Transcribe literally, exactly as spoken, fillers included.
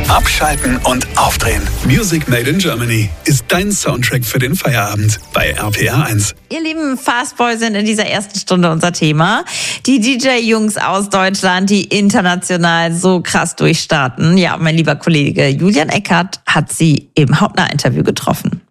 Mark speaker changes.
Speaker 1: Abschalten und aufdrehen. Music Made in Germany ist dein Soundtrack für den Feierabend bei R P R eins.
Speaker 2: Ihr lieben Fastboys sind in dieser ersten Stunde unser Thema. Die D J-Jungs aus Deutschland, die international so krass durchstarten. Ja, mein lieber Kollege Julian Eckert hat sie im Hautnah-Interview getroffen.